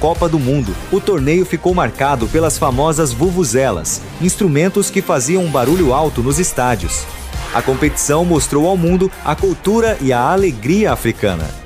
Copa do Mundo. O torneio ficou marcado pelas famosas vuvuzelas, instrumentos que faziam um barulho alto nos estádios. A competição mostrou ao mundo a cultura e a alegria africana.